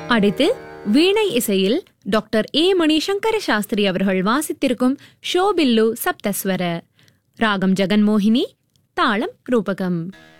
அடுத்து வீணை இசையில் டாக்டர் ஏ மணிசங்கர சாஸ்திரி அவர்கள் வாசித்திருக்கும் ஷோபில்லு சப்தஸ்வர, ராகம் ஜெகன்மோகினி, தாளம் ரூபகம்.